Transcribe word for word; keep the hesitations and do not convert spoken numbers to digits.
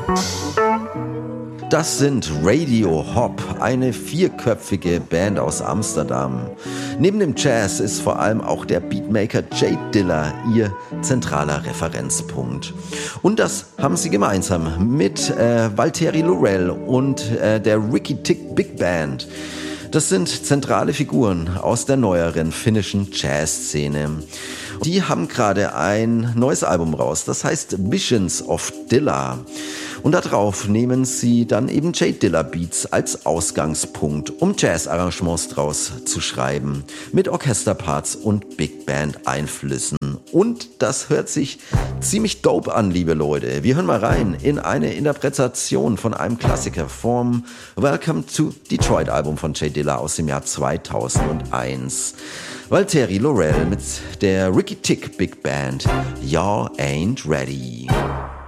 Das sind Radio Hop, eine vierköpfige Band aus Amsterdam. Neben dem Jazz ist vor allem auch der Beatmaker Jay Dilla ihr zentraler Referenzpunkt. Und das haben sie gemeinsam mit äh, Valtteri Lorell und äh, der Ricky Tick Big Band. Das sind zentrale Figuren aus der neueren finnischen Jazzszene. Die haben gerade ein neues Album raus, das heißt Visions of Dilla. Und darauf nehmen sie dann eben Jay Dilla Beats als Ausgangspunkt, um Jazz-Arrangements draus zu schreiben, mit Orchesterparts und Big Band Einflüssen. Und das hört sich ziemlich dope an, liebe Leute. Wir hören mal rein in eine Interpretation von einem Klassiker vom Welcome to Detroit Album von Jay Dilla aus dem Jahr zweitausendeins. Valtteri Lorell mit der Ricky Tick Big Band, Y'all Ain't Ready.